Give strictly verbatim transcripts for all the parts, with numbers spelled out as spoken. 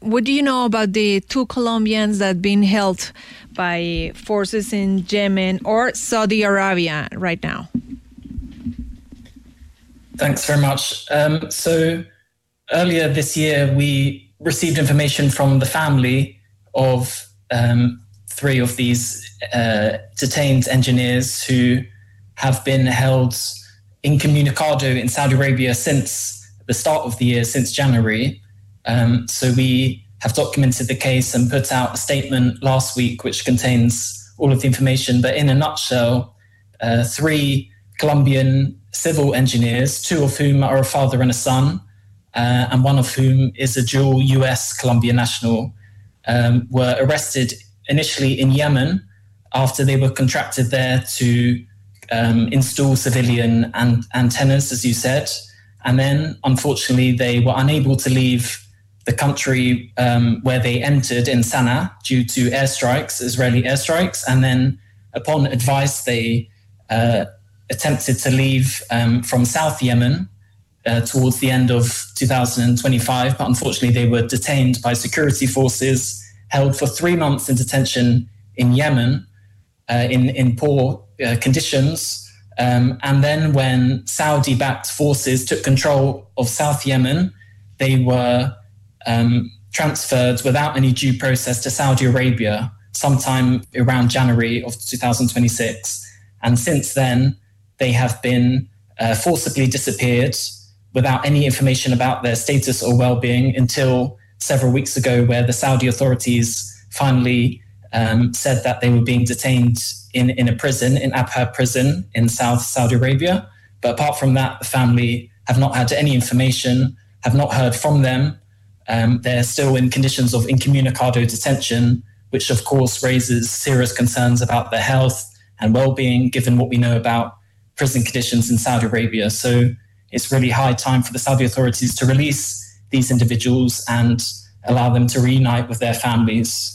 what do you know about the two Colombians that have been held by forces in Yemen or Saudi Arabia right now? Thanks very much. Um, so earlier this year, we received information from the family of um, three of these uh, detained engineers who have been held incommunicado in Saudi Arabia since the start of the year, since January. Um, so we have documented the case and put out a statement last week which contains all of the information. But in a nutshell, uh, three Colombian civil engineers, two of whom are a father and a son, uh, and one of whom is a dual U S Colombian national, um, were arrested initially in Yemen after they were contracted there to um, install civilian an- antennas, as you said. And then, unfortunately, they were unable to leave the country um, where they entered in Sana'a due to airstrikes, Israeli airstrikes. And then, upon advice, they uh, attempted to leave um, from South Yemen uh, towards the end of two thousand twenty-five. But unfortunately, they were detained by security forces, held for three months in detention in Yemen uh, in, in poor uh, conditions. Um, and then when Saudi-backed forces took control of South Yemen, they were um, transferred without any due process to Saudi Arabia sometime around January of two thousand twenty-six. And since then, they have been uh, forcibly disappeared without any information about their status or well-being until several weeks ago, where the Saudi authorities finally um, said that they were being detained in, in a prison, in Abha prison in South Saudi Arabia. But apart from that, the family have not had any information, have not heard from them. Um, they're still in conditions of incommunicado detention, which of course raises serious concerns about their health and well-being, given what we know about prison conditions in Saudi Arabia. So it's really high time for the Saudi authorities to release these individuals and allow them to reunite with their families.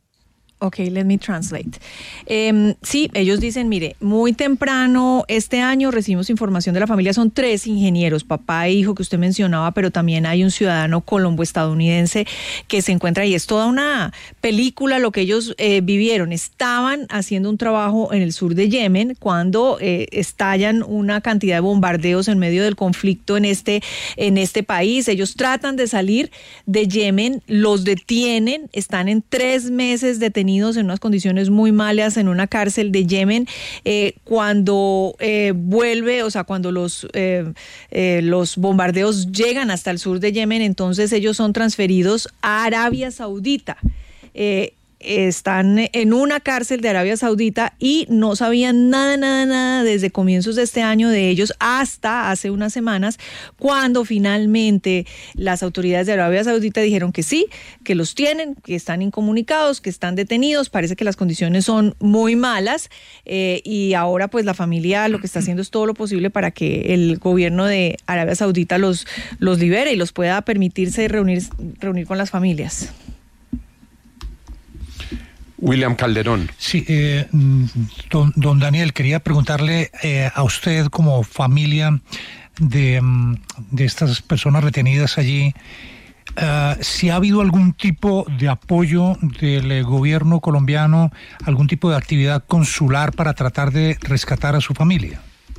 Okay, let me translate. Eh, sí, ellos dicen, mire, muy temprano este año recibimos información de la familia, son tres ingenieros, papá e hijo que usted mencionaba, pero también hay un ciudadano colombo-estadounidense que se encuentra ahí. Es toda una película lo que ellos eh, vivieron. Estaban haciendo un trabajo en el sur de Yemen cuando eh, estallan una cantidad de bombardeos en medio del conflicto en este, en este país. Ellos tratan de salir de Yemen, los detienen, están en tres meses detenidos en unas condiciones muy malas en una cárcel de Yemen. Eh, cuando eh, vuelve, o sea, cuando los, eh, eh, los bombardeos llegan hasta el sur de Yemen, entonces ellos son transferidos a Arabia Saudita. Eh, están en una cárcel de Arabia Saudita y no sabían nada, nada, nada desde comienzos de este año de ellos hasta hace unas semanas, cuando finalmente las autoridades de Arabia Saudita dijeron que sí, que los tienen, que están incomunicados, que están detenidos. Parece que las condiciones son muy malas eh, y ahora pues la familia lo que está haciendo es todo lo posible para que el gobierno de Arabia Saudita los, los libere y los pueda permitirse reunir, reunir con las familias. William Calderón. Sí, eh, don, don Daniel, quería preguntarle eh, a usted como familia de, de estas personas retenidas allí, uh, si ha habido algún tipo de apoyo del eh, gobierno colombiano, algún tipo de actividad consular para tratar de rescatar a su familia.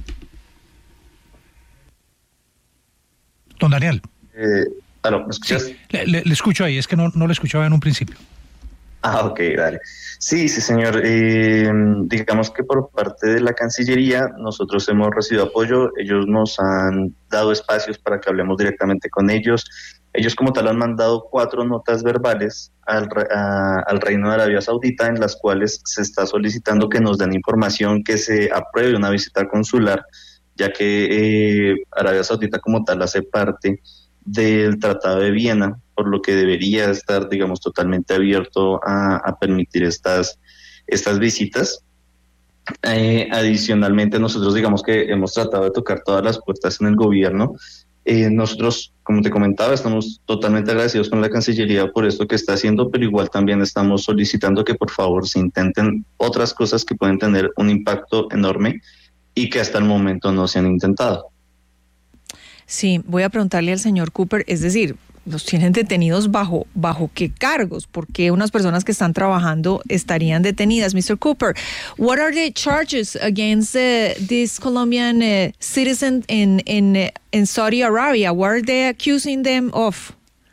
Don Daniel. Eh, ¿aló, ¿me escuchas? Sí, le, le, le escucho ahí, es que no, no le escuchaba en un principio. Ah, ok, dale. Sí, sí, señor. Eh, digamos que por parte de la Cancillería nosotros hemos recibido apoyo. Ellos nos han dado espacios para que hablemos directamente con ellos. Ellos como tal han mandado cuatro notas verbales al, a, al Reino de Arabia Saudita en las cuales se está solicitando que nos den información, que se apruebe una visita consular, ya que eh, Arabia Saudita como tal hace parte del Tratado de Viena, por lo que debería estar, digamos, totalmente abierto a, a permitir estas, estas visitas. Eh, adicionalmente, nosotros digamos que hemos tratado de tocar todas las puertas en el gobierno. Eh, nosotros, como te comentaba, estamos totalmente agradecidos con la Cancillería por esto que está haciendo, pero igual también estamos solicitando que por favor se intenten otras cosas que pueden tener un impacto enorme y que hasta el momento no se han intentado. Sí, voy a preguntarle al señor Cooper, es decir, los tienen detenidos bajo, bajo qué cargos, porque unas personas que están trabajando estarían detenidas. mister Cooper, what are the charges against uh, this Colombian uh, citizen in in uh, in Saudi Arabia? What are they accusing them of?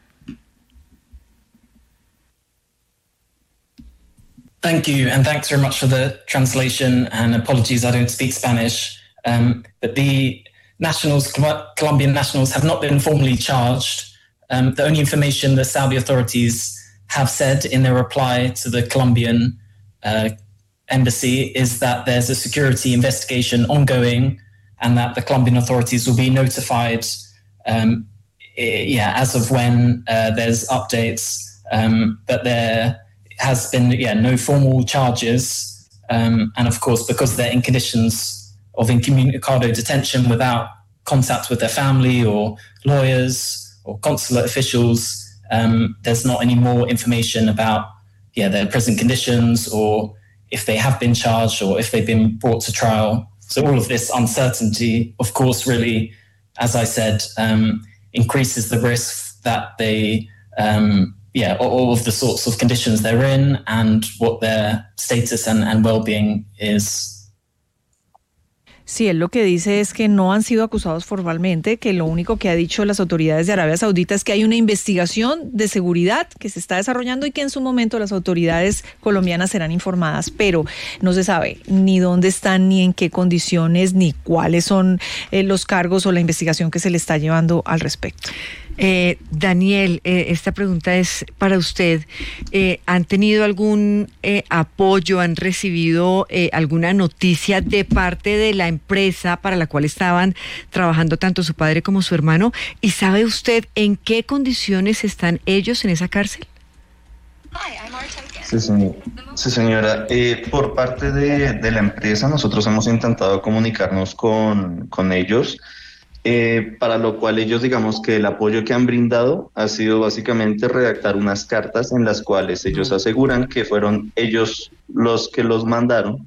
Thank you, and thanks very much for the translation, and apologies, I don't speak Spanish. Um, but the nationals, Colombian nationals, have not been formally charged. Um, the only information the Saudi authorities have said in their reply to the Colombian uh, embassy is that there's a security investigation ongoing and that the Colombian authorities will be notified um, yeah, as of when uh, there's updates, um, but there has been yeah, no formal charges. Um, and of course, because they're in conditions of incommunicado detention without contact with their family or lawyers or consulate officials, um, there's not any more information about yeah, their prison conditions or if they have been charged or if they've been brought to trial. So all of this uncertainty, of course, really, as I said, um, increases the risk that they, um, yeah, all of the sorts of conditions they're in and what their status and, and well-being is. Sí, él lo que dice es que no han sido acusados formalmente, que lo único que ha dicho las autoridades de Arabia Saudita es que hay una investigación de seguridad que se está desarrollando y que en su momento las autoridades colombianas serán informadas, pero no se sabe ni dónde están, ni en qué condiciones, ni cuáles son eh, los cargos o la investigación que se le está llevando al respecto. Eh, Daniel, eh, esta pregunta es para usted. Eh, ¿Han tenido algún eh, apoyo, han recibido eh, alguna noticia de parte de la empresa para la cual estaban trabajando tanto su padre como su hermano? ¿Y sabe usted en qué condiciones están ellos en esa cárcel? Sí, señor. sí señora. Eh, por parte de, de la empresa, nosotros hemos intentado comunicarnos con, con ellos. Eh, para lo cual ellos, digamos que el apoyo que han brindado ha sido básicamente redactar unas cartas en las cuales ellos aseguran que fueron ellos los que los mandaron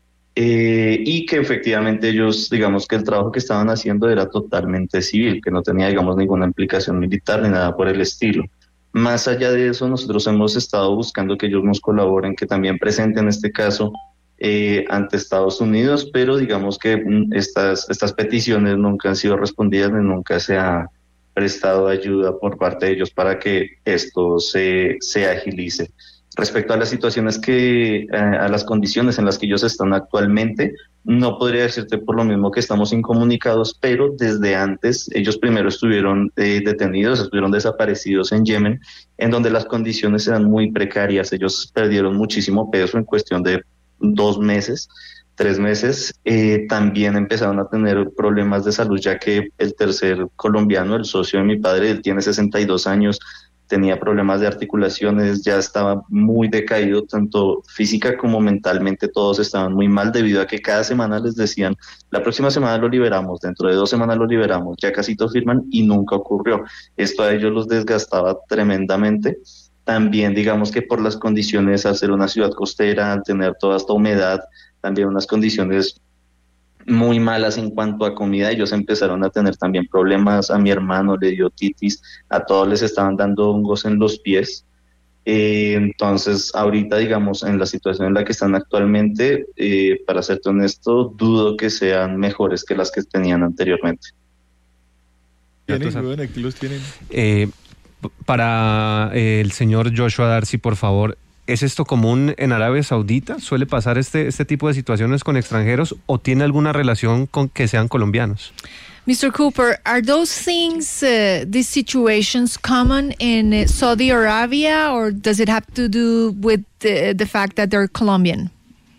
eh, y que efectivamente ellos, digamos que el trabajo que estaban haciendo era totalmente civil, que no tenía, digamos, ninguna implicación militar ni nada por el estilo. Más allá de eso, nosotros hemos estado buscando que ellos nos colaboren, que también presenten este caso Eh, ante Estados Unidos, pero digamos que estas, estas peticiones nunca han sido respondidas ni nunca se ha prestado ayuda por parte de ellos para que esto se, se agilice. Respecto a las situaciones que, eh, a las condiciones en las que ellos están actualmente, no podría decirte por lo mismo que estamos incomunicados, pero desde antes ellos primero estuvieron eh, detenidos, estuvieron desaparecidos en Yemen, en donde las condiciones eran muy precarias. Ellos perdieron muchísimo peso en cuestión de dos meses, tres meses, eh, también empezaron a tener problemas de salud, ya que el tercer colombiano, el socio de mi padre, él tiene sesenta y dos años, tenía problemas de articulaciones, ya estaba muy decaído, tanto física como mentalmente, todos estaban muy mal debido a que cada semana les decían, la próxima semana lo liberamos, dentro de dos semanas lo liberamos, ya casi todos firman y nunca ocurrió. Esto a ellos los desgastaba tremendamente. También digamos que por las condiciones, al ser una ciudad costera, al tener toda esta humedad, también unas condiciones muy malas en cuanto a comida, ellos empezaron a tener también problemas. A mi hermano le dio otitis, a todos les estaban dando hongos en los pies. Eh, entonces ahorita digamos en la situación en la que están actualmente, eh, para serte honesto, dudo que sean mejores que las que tenían anteriormente. ¿Tienen? Bueno, aquí los tienen. Eh, Para eh, el señor Joshua Darcy, por favor, ¿es esto común en Arabia Saudita? ¿Suele pasar este, este tipo de situaciones con extranjeros o tiene alguna relación con que sean colombianos? mister Cooper, are those things, uh, these situations common in uh, Saudi Arabia, or does it have to do with the, the fact that they're Colombian?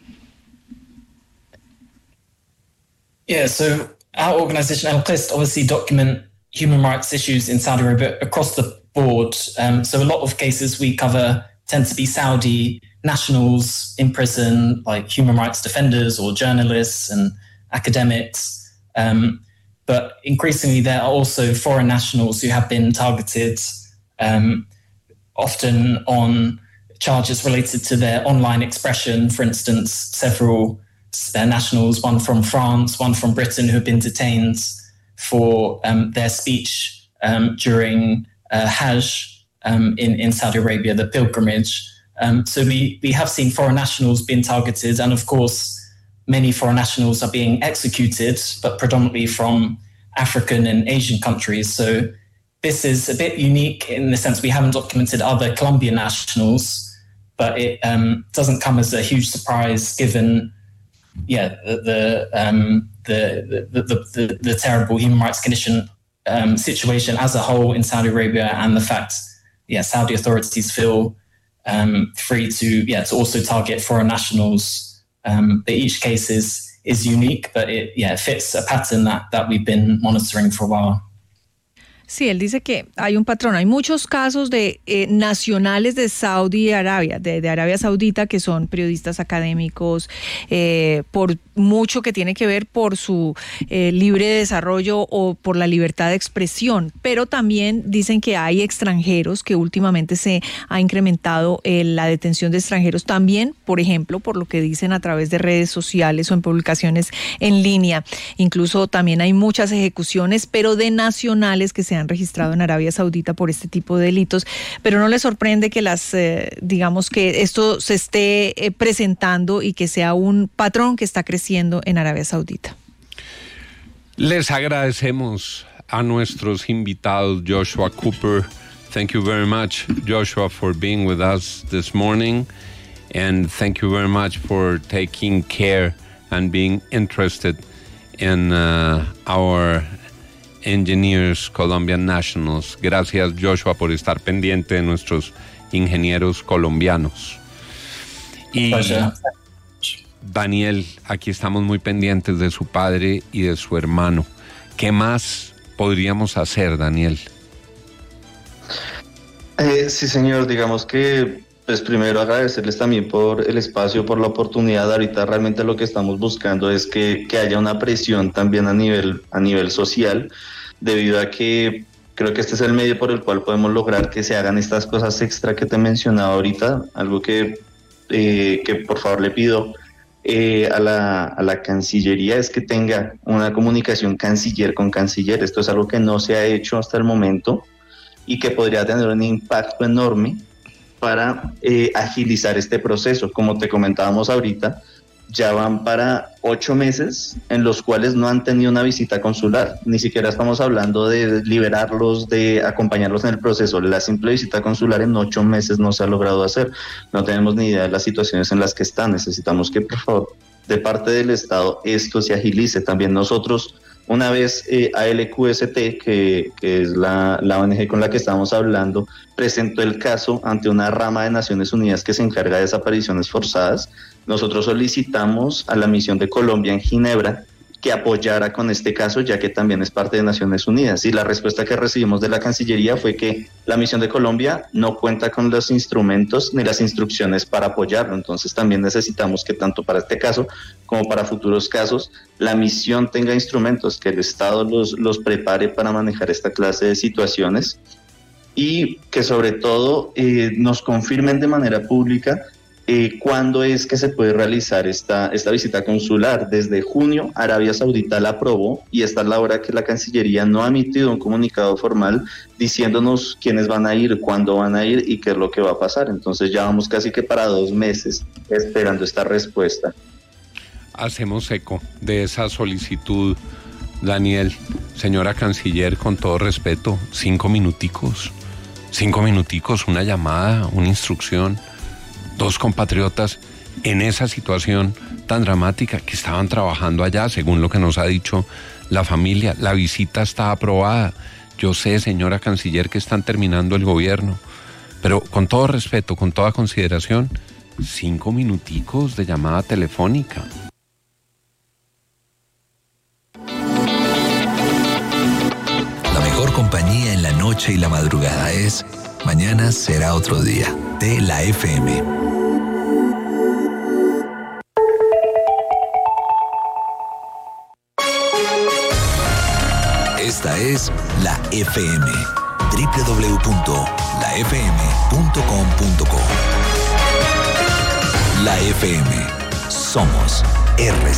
Yeah, so our organization, Al Qist, obviously document human rights issues in Saudi Arabia across the board. Um, so a lot of cases we cover tend to be Saudi nationals in prison, like human rights defenders or journalists and academics. Um, but increasingly there are also foreign nationals who have been targeted, um, often on charges related to their online expression. For instance, several uh, nationals, one from France, one from Britain, who have been detained for um, their speech um, during uh, Hajj um, in, in Saudi Arabia, the pilgrimage. Um, so we, we have seen foreign nationals being targeted, and of course, many foreign nationals are being executed, but predominantly from African and Asian countries. So this is a bit unique in the sense we haven't documented other Colombian nationals, but it um, doesn't come as a huge surprise given, yeah, the the, um, the, the, the, the, the terrible human rights condition um, situation as a whole in Saudi Arabia, and the fact, yeah, Saudi authorities feel um, free to, yeah, to also target foreign nationals. Um, but each case is is unique, but it, yeah, it fits a pattern that, that we've been monitoring for a while. Sí, él dice que hay un patrón. Hay muchos casos de eh, nacionales de Saudi Arabia, de, de Arabia Saudita, que son periodistas académicos, eh, por mucho que tiene que ver por su eh, libre desarrollo o por la libertad de expresión. Pero también dicen que hay extranjeros, que últimamente se ha incrementado eh, la detención de extranjeros también, por ejemplo, por lo que dicen a través de redes sociales o en publicaciones en línea. Incluso también hay muchas ejecuciones, pero de nacionales que se han registrado en Arabia Saudita por este tipo de delitos, pero no le sorprende que las, eh, digamos que esto se esté eh, presentando y que sea un patrón que está creciendo en Arabia Saudita. Les agradecemos a nuestros invitados, Joshua Cooper. Thank you very much, Joshua, for being with us this morning, and thank you very much for taking care and being interested in uh, our Engineers Colombian Nationals. Gracias, Joshua, por estar pendiente de nuestros ingenieros colombianos. Y Daniel, aquí estamos muy pendientes de su padre y de su hermano. ¿Qué más podríamos hacer, Daniel? Eh, sí, señor, digamos que pues primero agradecerles también por el espacio, por la oportunidad. Ahorita realmente lo que estamos buscando es que, que haya una presión también a nivel, a nivel social, debido a que creo que este es el medio por el cual podemos lograr que se hagan estas cosas extra que te mencionaba ahorita, algo que, eh, que por favor le pido eh, a, la, a la Cancillería es que tenga una comunicación canciller con canciller. Esto es algo que no se ha hecho hasta el momento y que podría tener un impacto enorme para eh, agilizar este proceso. Como te comentábamos ahorita, ya van para ocho meses en los cuales no han tenido una visita consular. Ni siquiera estamos hablando de liberarlos, de acompañarlos en el proceso. La simple visita consular en ocho meses no se ha logrado hacer. No tenemos ni idea de las situaciones en las que están. Necesitamos que, por favor, de parte del Estado, esto se agilice. También nosotros, una vez eh, A L Q S T, que, que es la, la O N G con la que estamos hablando, presentó el caso ante una rama de Naciones Unidas que se encarga de desapariciones forzadas. Nosotros solicitamos a la misión de Colombia en Ginebra que apoyara con este caso, ya que también es parte de Naciones Unidas. Y la respuesta que recibimos de la Cancillería fue que la misión de Colombia no cuenta con los instrumentos ni las instrucciones para apoyarlo. Entonces también necesitamos que tanto para este caso como para futuros casos, la misión tenga instrumentos, que el Estado los, los prepare para manejar esta clase de situaciones y que sobre todo eh, nos confirmen de manera pública Eh, ¿cuándo es que se puede realizar esta, esta visita consular? Desde junio, Arabia Saudita la aprobó y esta es la hora que la Cancillería no ha emitido un comunicado formal diciéndonos quiénes van a ir, cuándo van a ir y qué es lo que va a pasar. Entonces ya vamos casi que para dos meses esperando esta respuesta. Hacemos eco de esa solicitud, Daniel. Señora Canciller, con todo respeto, cinco minuticos, cinco minuticos, una llamada, una instrucción. Dos compatriotas en esa situación tan dramática que estaban trabajando allá, según lo que nos ha dicho la familia. La visita está aprobada. Yo sé, señora Canciller, que están terminando el gobierno, pero con todo respeto, con toda consideración, cinco minuticos de llamada telefónica. La mejor compañía en la noche y la madrugada es Mañana será otro día, de la F M. Esta es la F M, doble u doble u doble u punto la f m punto com punto co. La F M, somos R